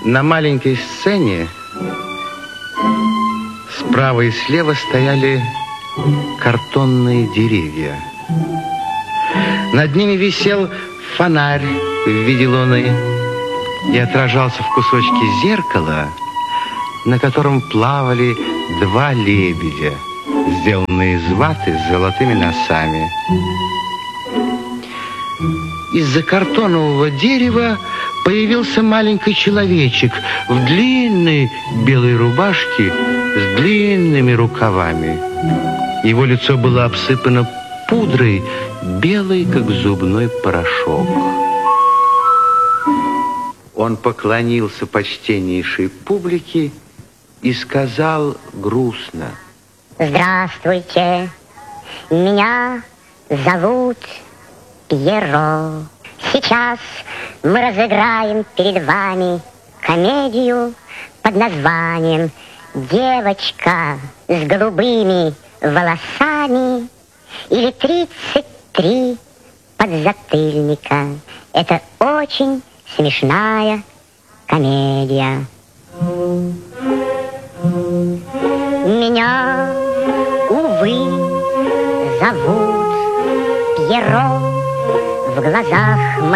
На маленькой сцене справа и слева стояли картонные деревья. Над ними висел фонарь в виде луны и отражался в кусочке зеркала, на котором плавали два лебедя, сделанные из ваты с золотыми носами. Из-за картонового дерева появился маленький человечек в длинной белой рубашке с длинными рукавами. Его лицо было обсыпано пудрой, белой, как зубной порошок. Он поклонился почтеннейшей публике и сказал грустно: «Здравствуйте, меня зовут Пьеро. Сейчас мы разыграем перед вами комедию под названием «Девочка с голубыми волосами» или «33 подзатыльника». Это очень смешная комедия. Меня, увы, зовут Пьеро. В глазах